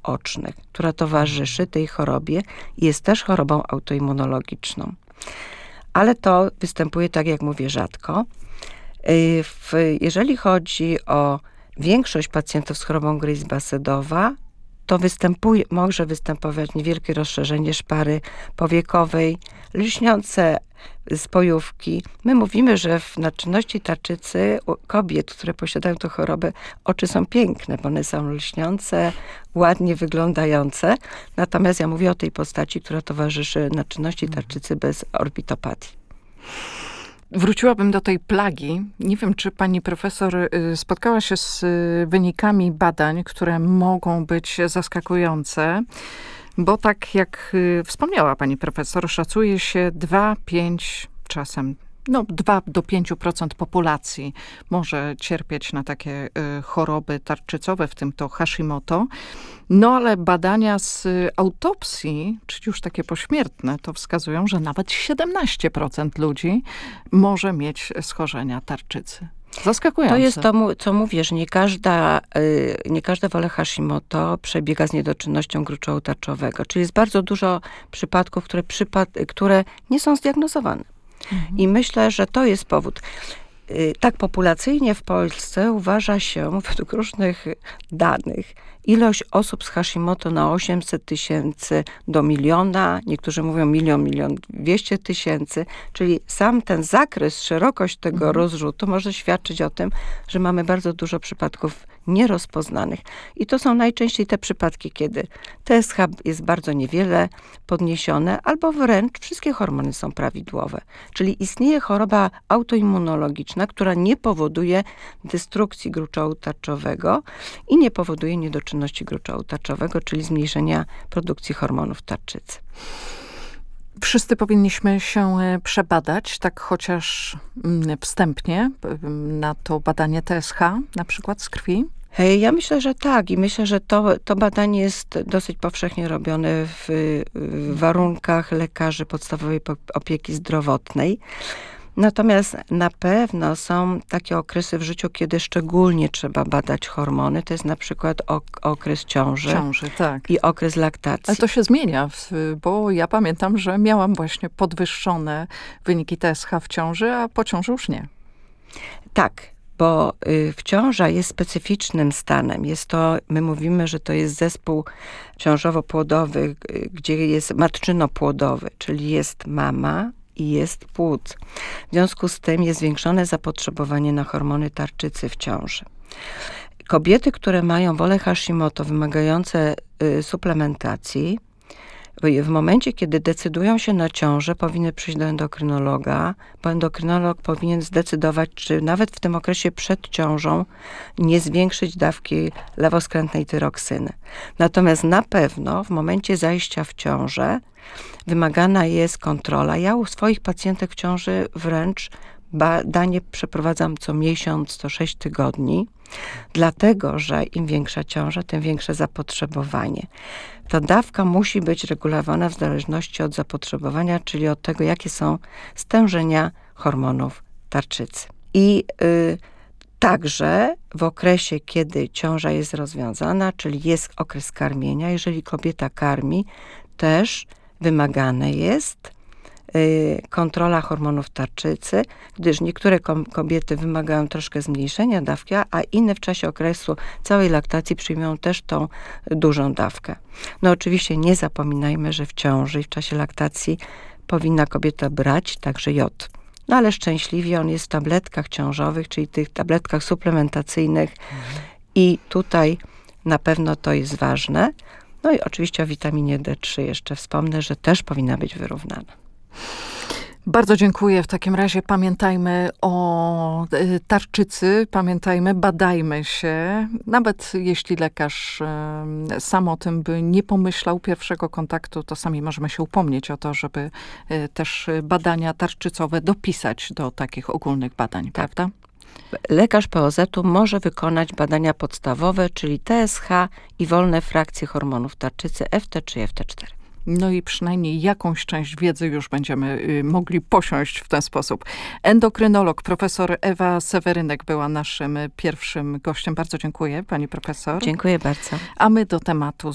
ocznych, która towarzyszy tej chorobie i jest też chorobą autoimmunologiczną. Ale to występuje, tak jak mówię, rzadko. Jeżeli chodzi o większość pacjentów z chorobą Grace-Basedowa, to może występować niewielkie rozszerzenie szpary powiekowej, lśniące spojówki. My mówimy, że na czynności tarczycy u kobiet, które posiadają tę chorobę, oczy są piękne, bo one są lśniące, ładnie wyglądające. Natomiast ja mówię o tej postaci, która towarzyszy na czynności tarczycy bez orbitopatii. Wróciłabym do tej plagi. Nie wiem, czy pani profesor spotkała się z wynikami badań, które mogą być zaskakujące, bo tak jak wspomniała pani profesor, szacuje się 2-5, czasem 2 do 5% populacji może cierpieć na takie choroby tarczycowe, w tym to Hashimoto. No ale badania z autopsji, czyli już takie pośmiertne, to wskazują, że nawet 17% ludzi może mieć schorzenia tarczycy. Zaskakujące. To jest to, co mówię, że nie każda wola Hashimoto przebiega z niedoczynnością gruczołu tarczowego. Czyli jest bardzo dużo przypadków, które nie są zdiagnozowane. I myślę, że to jest powód. Tak populacyjnie w Polsce uważa się, według różnych danych, ilość osób z Hashimoto na 800 000 do 1 000 000, niektórzy mówią 1 200 000, czyli sam ten zakres, szerokość tego rozrzutu może świadczyć o tym, że mamy bardzo dużo przypadków nierozpoznanych. I to są najczęściej te przypadki, kiedy TSH jest bardzo niewiele podniesione, albo wręcz wszystkie hormony są prawidłowe. Czyli istnieje choroba autoimmunologiczna, która nie powoduje destrukcji gruczołu tarczowego i nie powoduje niedoczynności gruczołu tarczowego, czyli zmniejszenia produkcji hormonów tarczycy. Wszyscy powinniśmy się przebadać, tak chociaż wstępnie, na to badanie TSH, na przykład z krwi? Ja myślę, że tak i myślę, że to badanie jest dosyć powszechnie robione w warunkach lekarzy podstawowej opieki zdrowotnej. Natomiast na pewno są takie okresy w życiu, kiedy szczególnie trzeba badać hormony. To jest na przykład okres ciąży tak. I okres laktacji. Ale to się zmienia, bo ja pamiętam, że miałam właśnie podwyższone wyniki TSH w ciąży, a po ciąży już nie. Tak, bo ciąża jest specyficznym stanem. My mówimy, że to jest zespół ciążowo-płodowy, gdzie jest matczyno-płodowy, czyli jest mama i jest płód. W związku z tym jest zwiększone zapotrzebowanie na hormony tarczycy w ciąży. Kobiety, które mają wolę Hashimoto wymagające suplementacji, w momencie, kiedy decydują się na ciążę, powinny przyjść do endokrynologa, bo endokrynolog powinien zdecydować, czy nawet w tym okresie przed ciążą nie zwiększyć dawki lewoskrętnej tyroksyny. Natomiast na pewno w momencie zajścia w ciążę wymagana jest kontrola. Ja u swoich pacjentek w ciąży wręcz badanie przeprowadzam co miesiąc, co 6 tygodni, dlatego, że im większa ciąża, tym większe zapotrzebowanie. Ta dawka musi być regulowana w zależności od zapotrzebowania, czyli od tego, jakie są stężenia hormonów tarczycy. I także w okresie, kiedy ciąża jest rozwiązana, czyli jest okres karmienia, jeżeli kobieta karmi, też wymagane jest kontrola hormonów tarczycy, gdyż niektóre kobiety wymagają troszkę zmniejszenia dawki, a inne w czasie okresu całej laktacji przyjmują też tą dużą dawkę. No oczywiście nie zapominajmy, że w ciąży i w czasie laktacji powinna kobieta brać także jod. No ale szczęśliwie on jest w tabletkach ciążowych, czyli tych tabletkach suplementacyjnych i tutaj na pewno to jest ważne. No i oczywiście o witaminie D3 jeszcze wspomnę, że też powinna być wyrównana. Bardzo dziękuję. W takim razie pamiętajmy o tarczycy, badajmy się. Nawet jeśli lekarz sam o tym by nie pomyślał pierwszego kontaktu, to sami możemy się upomnieć o to, żeby też badania tarczycowe dopisać do takich ogólnych badań, prawda? Lekarz POZ-u może wykonać badania podstawowe, czyli TSH i wolne frakcje hormonów tarczycy FT3 i FT4. No i przynajmniej jakąś część wiedzy już będziemy mogli posiąść w ten sposób. Endokrynolog, profesor Ewa Sewerynek była naszym pierwszym gościem. Bardzo dziękuję, pani profesor. Dziękuję bardzo. A my do tematu